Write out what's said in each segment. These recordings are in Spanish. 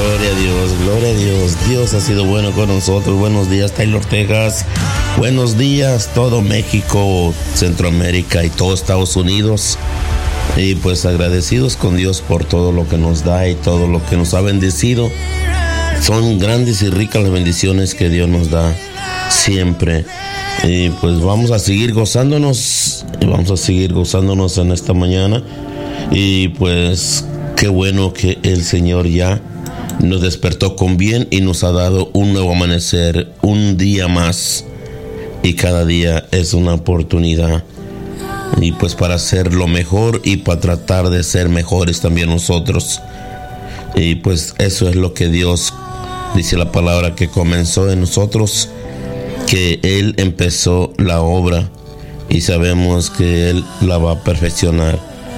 Gloria a Dios, gloria a Dios. Dios ha sido bueno con nosotros. Buenos días, Taylor, Texas. Buenos días, todo México, Centroamérica y todo Estados Unidos. Y pues agradecidos con Dios por todo lo que nos da y todo lo que nos ha bendecido. Son grandes y ricas las bendiciones que Dios nos da siempre. Y pues vamos a seguir gozándonos. Y vamos a seguir gozándonos en esta mañana. Y pues qué bueno que el Señor ya nos despertó con bien y nos ha dado un nuevo amanecer, un día más. Y cada día es una oportunidad. Y pues para hacer lo mejor y para tratar de ser mejores también nosotros. Y pues eso es lo que Dios dice la palabra, que comenzó en nosotros, que Él empezó la obra y sabemos que Él la va a perfeccionar.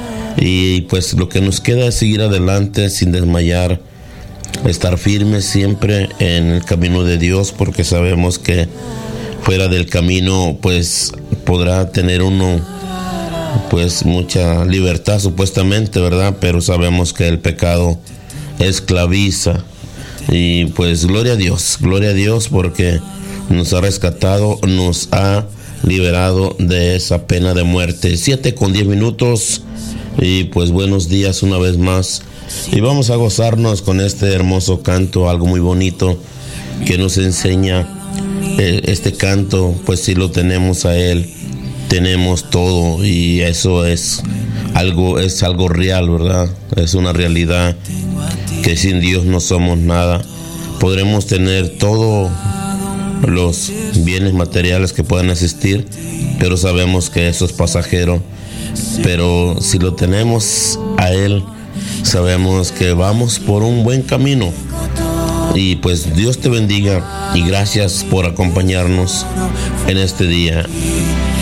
Y pues lo que nos queda es seguir adelante sin desmayar, estar firmes siempre en el camino de Dios, porque sabemos que fuera del camino pues podrá tener uno pues mucha libertad supuestamente, ¿verdad? Pero sabemos que el pecado esclaviza. Y pues gloria a Dios porque nos ha rescatado, nos ha liberado de esa pena de muerte. 7:10. Y pues buenos días una vez más. Y vamos a gozarnos con este hermoso canto, algo muy bonito que nos enseña este canto. Pues si lo tenemos a Él, tenemos todo, y eso es algo real, ¿verdad? Es una realidad que sin Dios no somos nada. Podremos tener todos los bienes materiales que puedan existir, pero sabemos que eso es pasajero. Pero si lo tenemos a Él, sabemos que vamos por un buen camino. Y pues Dios te bendiga y gracias por acompañarnos en este día.